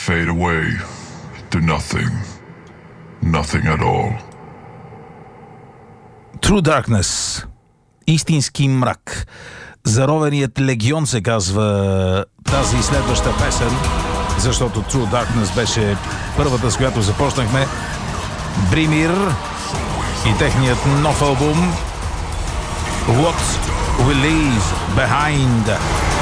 fade away to nothing. Nothing at all. True Darkness. Истински мрак. Заровеният легион се казва тази следваща песен, защото True Darkness беше първата, с която започнахме. Бримир и техният нов албум What We Leave Behind.